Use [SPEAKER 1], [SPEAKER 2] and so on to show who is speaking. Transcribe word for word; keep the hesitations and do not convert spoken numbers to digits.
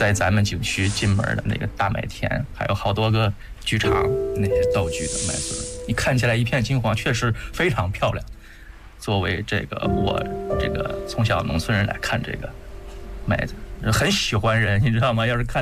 [SPEAKER 1] 在咱们景区进门的那个大麦田，还有好多个剧场那些道具的麦穗，你看起来一片金黄，确实非常漂亮。作为这个我这个从小农村人来看这个麦子，很喜欢人，你知道吗？要是看